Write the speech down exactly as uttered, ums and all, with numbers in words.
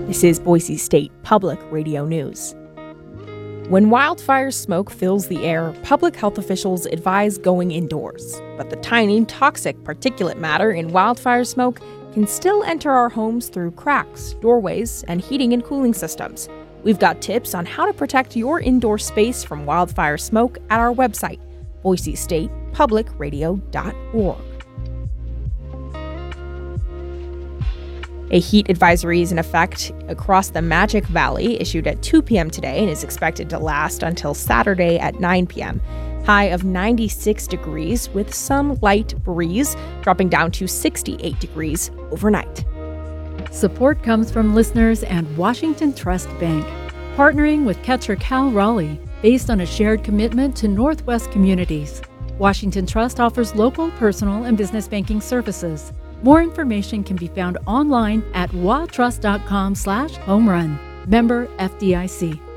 This is Boise State Public Radio News. When wildfire smoke fills the air, public health officials advise going indoors. But the tiny, toxic particulate matter in wildfire smoke can still enter our homes through cracks, doorways, and heating and cooling systems. We've got tips on how to protect your indoor space from wildfire smoke at our website, boise state public radio dot org. A heat advisory is in effect across the Magic Valley, issued at two p.m. today and is expected to last until Saturday at nine p.m. High of ninety-six degrees with some light breeze, dropping down to sixty-eight degrees overnight. Support comes from listeners and Washington Trust Bank, partnering with Catcher Cal Raleigh, based on a shared commitment to Northwest communities. Washington Trust offers local, personal, and business banking services. More information can be found online at watrust dot com slash home run. Member F D I C.